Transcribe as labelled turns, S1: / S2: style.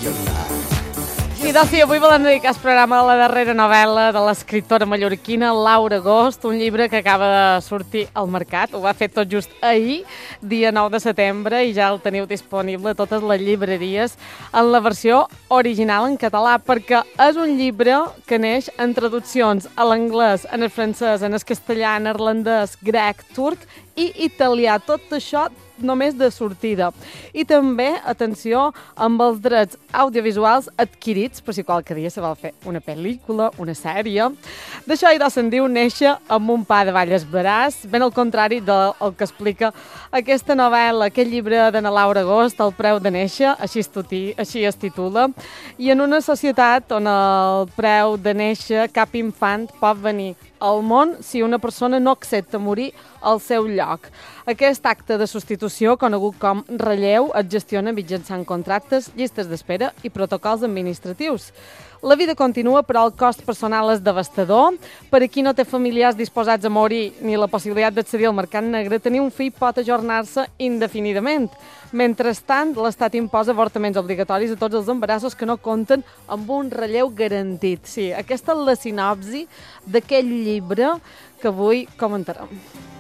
S1: I doncs sí, avui volem dedicar el programa a la darrera novel·la de l'escriptora mallorquina Laura Agost, un llibre que acaba de sortir al mercat. Ho va fer tot just ahir, dia 9 de setembre, i ja el teniu disponible a totes les llibreries en la versió original en català, perquè és un llibre que neix en traduccions a l'anglès, en el francès, en el castellà, en irlandès, grec, turc i italià. Tot això només de sortida. I també, atenció, amb els drets audiovisuals adquirits, per si qualque dia se vol fer una pel·lícula, una sèrie. D'això i se'n diu néixer amb un pa de balles veràs, ben al contrari del que explica aquesta novel·la, aquest llibre d'Anna Laura Agost, El preu de néixer, així es titula, i en una societat on el preu de néixer cap infant pot venir al món si una persona no accepta morir al seu lloc. Aquest acte de substitució, conegut com relleu, es gestiona mitjançant contractes, llistes d'espera i protocols administratius. La vida continua, però el cost personal és devastador. Per a qui no té familiars disposats a morir ni la possibilitat d'accedir al mercat negre, tenir un fill pot ajornar-se indefinidament. Mentrestant, l'Estat imposa avortaments obligatoris a tots els embarassos que no compten amb un relleu garantit. Sí, aquesta és la sinopsi d'aquest llibre que avui comentarem.